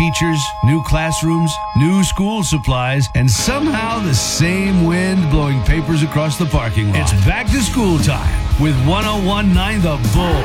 teachers, new classrooms, new school supplies, and somehow the same wind blowing papers across the parking lot. It's back to school time with 101.9 The Bull.